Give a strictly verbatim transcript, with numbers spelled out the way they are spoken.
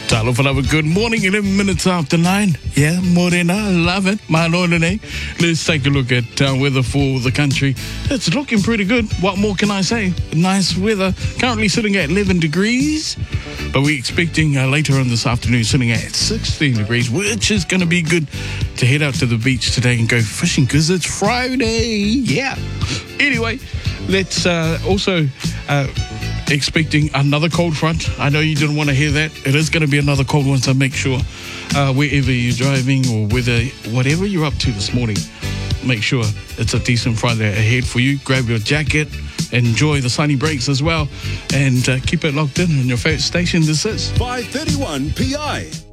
Talofa, good morning, eleven minutes after nine. Yeah, morena, love it. My lord, eh? Let's take a look at uh, weather for the country. It's looking pretty good. What more can I say? Nice weather. Currently sitting at eleven degrees, but we're expecting uh, later on this afternoon sitting at sixteen degrees, which is going to be good to head out to the beach today and go fishing because it's Friday. Yeah. Anyway, let's uh, also... Uh, expecting another cold front. I know you didn't want to hear that. It is going to be another cold one, so make sure uh, wherever you're driving or whether whatever you're up to this morning, make sure it's a decent Friday ahead for you. Grab your jacket, enjoy the sunny breaks as well, and uh, keep it locked in on your favorite station. This is five thirty-one P I.